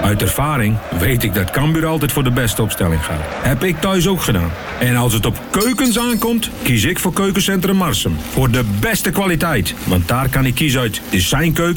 Uit ervaring weet ik dat Cambuur altijd voor de beste opstelling gaat. Heb ik thuis ook gedaan. En als het op keukens aankomt, kies ik voor Keukencentrum Marsum. Voor de beste kwaliteit. Want daar kan ik kiezen uit designkeuken